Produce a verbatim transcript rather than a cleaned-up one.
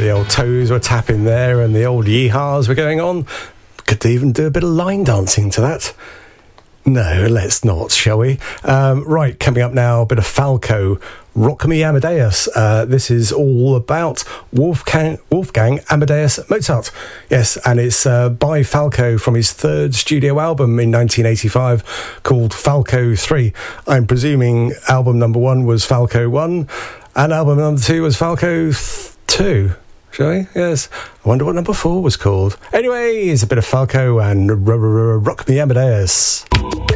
the old toes were tapping there and the old yeehaws were going on. Could even do a bit of line dancing to that. No, let's not, shall we? Um, right, coming up now, a bit of Falco. Rock Me Amadeus. Uh, this is all about Wolfgang, Wolfgang Amadeus Mozart. Yes, and it's uh, by Falco from his third studio album in nineteen eighty-five called Falco three. I'm presuming album number one was Falco one and album number two was Falco two. Shall we? Yes. I wonder what number four was called. Anyway, it's a bit of Falco and r- r- r- Rock Me Amadeus.